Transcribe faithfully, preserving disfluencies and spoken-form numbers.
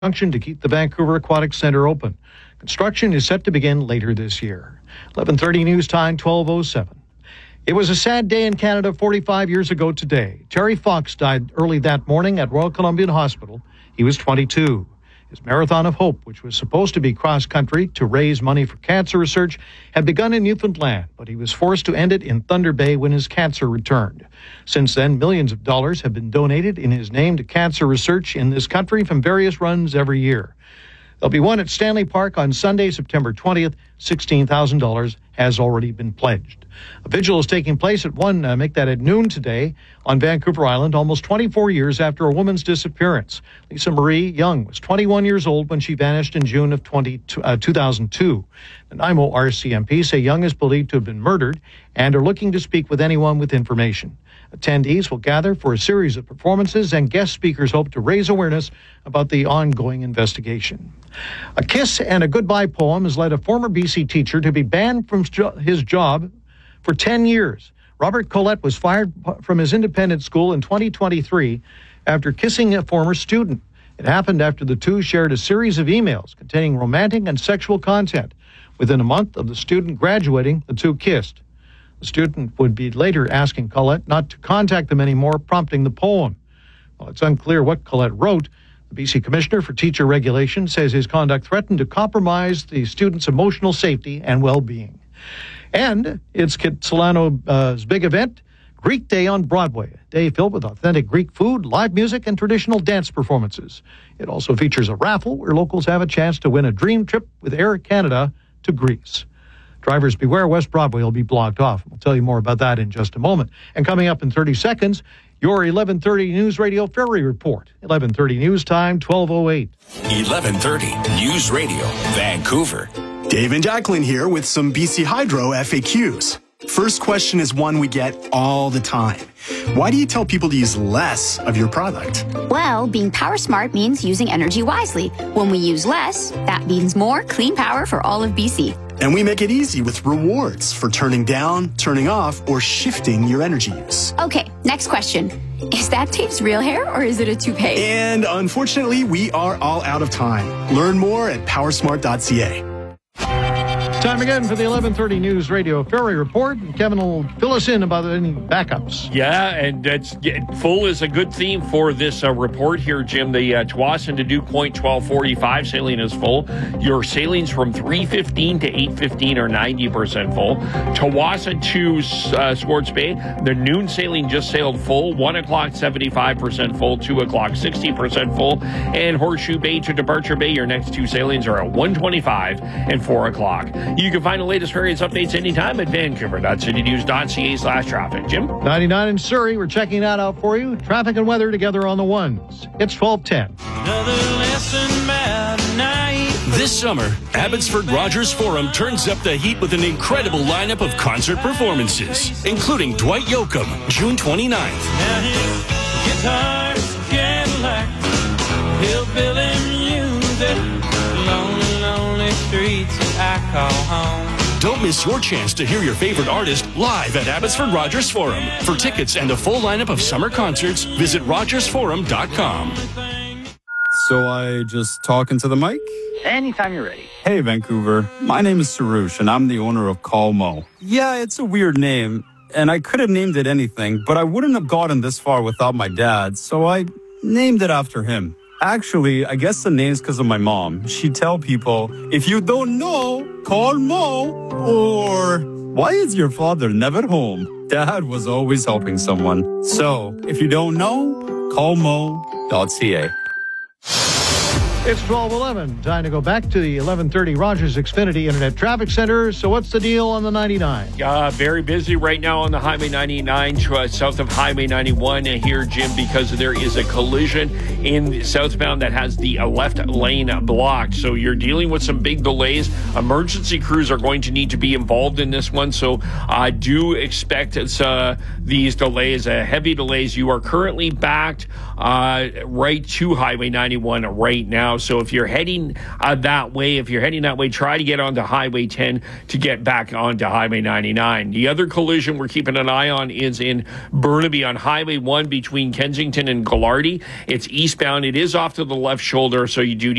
to keep the Vancouver Aquatic Centre open. Construction is set to begin later this year. eleven thirty News Time, twelve oh seven. It was a sad day in Canada forty-five years ago today. Terry Fox died early that morning at Royal Columbian Hospital. He was twenty-two. His Marathon of Hope, which was supposed to be cross-country to raise money for cancer research, had begun in Newfoundland, but he was forced to end it in Thunder Bay when his cancer returned. Since then, millions of dollars have been donated in his name to cancer research in this country from various runs every year. There'll be one at Stanley Park on Sunday, September twentieth. sixteen thousand dollars has already been pledged. A vigil is taking place at one, uh, make that at noon today on Vancouver Island, almost twenty-four years after a woman's disappearance. Lisa Marie Young was twenty-one years old when she vanished in June of twenty, uh, two thousand two. The Nanaimo R C M P say Young is believed to have been murdered and are looking to speak with anyone with information. Attendees will gather for a series of performances, and guest speakers hope to raise awareness about the ongoing investigation. A kiss and a goodbye poem has led a former B C teacher to be banned from his job for ten years. Robert Collette was fired from his independent school in twenty twenty-three after kissing a former student. It happened after the two shared a series of emails containing romantic and sexual content. Within a month of the student graduating, the two kissed. The student would be later asking Collette not to contact them anymore, prompting the poem. While it's unclear what Collette wrote, the B C Commissioner for Teacher Regulation says his conduct threatened to compromise the student's emotional safety and well-being. And it's Kit Solano's big event, Greek Day on Broadway, a day filled with authentic Greek food, live music, and traditional dance performances. It also features a raffle where locals have a chance to win a dream trip with Air Canada to Greece. Drivers beware, West Broadway will be blocked off. We'll tell you more about that in just a moment. And coming up in thirty seconds, your eleven thirty News Radio Ferry Report. eleven thirty News Time, twelve oh eight. eleven thirty News Radio, Vancouver. Dave and Jacqueline here with some B C Hydro F A Qs. First question is one we get all the time. Why do you tell people to use less of your product? Well, being power smart means using energy wisely. When we use less, that means more clean power for all of B C. And we make it easy with rewards for turning down, turning off, or shifting your energy use. Okay, next question. Is that Dave's real hair or is it a toupee? And unfortunately, we are all out of time. Learn more at powersmart dot c a. Time again for the eleven thirty News Radio Ferry Report. Kevin will fill us in about any backups. Yeah, and it's full is a good theme for this uh, report here, Jim. The uh, Tsawwassen to Duke Point twelve forty-five sailing is full. Your sailings from three fifteen to eight fifteen are ninety percent full. Tsawwassen to uh, Swartz Bay, the noon sailing just sailed full. one o'clock, seventy-five percent full. two o'clock, sixty percent full. And Horseshoe Bay to Departure Bay, your next two sailings are at one twenty-five and four o'clock. You can find the latest various updates anytime at vancouver dot city news dot c a slash traffic. Jim? ninety-nine in Surrey. We're checking that out for you. Traffic and weather together on the ones. It's twelve ten. Another lesson about night. This summer, Abbotsford Rogers Forum turns up the heat with an incredible lineup of concert performances, including Dwight Yoakam, June twenty-ninth. Now his guitar's Cadillac, hillbilly music, lonely, lonely streets I call home. Don't miss your chance to hear your favorite artist live at Abbotsford Rogers Forum. For tickets and a full lineup of summer concerts, visit rogers forum dot com. So I just talk into the mic? Anytime you're ready. Hey, Vancouver. My name is Sarush, and I'm the owner of Call Mo. Yeah, it's a weird name, and I could have named it anything, but I wouldn't have gotten this far without my dad, so I named it after him. Actually, I guess the name's because of my mom. She'd tell people, if you don't know, call Mo. Or, why is your father never home? Dad was always helping someone. So, if you don't know, call mo dot c a. It's twelve eleven. Time to go back to the eleven thirty Rogers Xfinity Internet Traffic Center. So what's the deal on the ninety-nine? Uh, very busy right now on the Highway ninety-nine, uh, south of Highway ninety-one here, Jim, because there is a collision in southbound that has the uh, left lane blocked. So you're dealing with some big delays. Emergency crews are going to need to be involved in this one. So I uh, do expect uh, these delays, uh, heavy delays. You are currently backed uh, right to Highway ninety-one right now. now. So if you're heading uh, that way, if you're heading that way, try to get onto Highway ten to get back onto Highway ninety-nine. The other collision we're keeping an eye on is in Burnaby on Highway one between Kensington and Gallardi. It's eastbound. It is off to the left shoulder, so you do